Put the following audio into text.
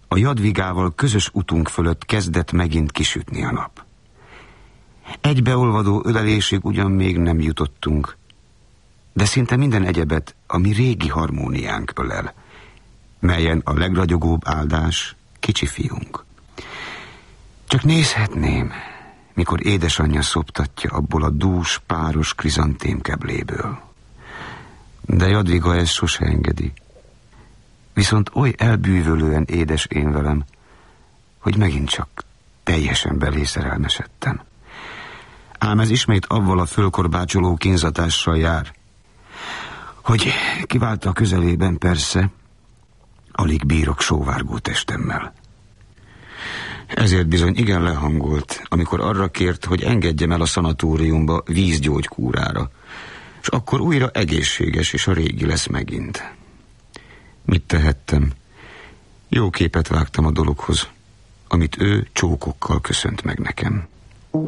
a Jadvigával közös utunk fölött kezdett megint kisütni a nap. Egybeolvadó ölelésig ugyan még nem jutottunk, de szinte minden egyebet a mi régi harmóniánk ölel, melyen a legragyogóbb áldás kicsi fiunk. Csak nézhetném, mikor édesanyja szoptatja abból a dús, páros krizantém kebléből. De Jadviga ezt sose engedi. Viszont oly elbűvölően édes én velem, hogy megint csak teljesen belé szerelmesedtem. Ám ez ismét avval a fölkorbácsoló kínzatással jár, hogy kiválta a közelében persze, alig bírok sóvárgó testemmel. Ezért bizony igen lehangolt, amikor arra kért, hogy engedjem el a szanatóriumba vízgyógykúrára, és akkor újra egészséges és a régi lesz megint. Mit tehettem? Jó képet vágtam a dologhoz, amit ő csókokkal köszönt meg nekem.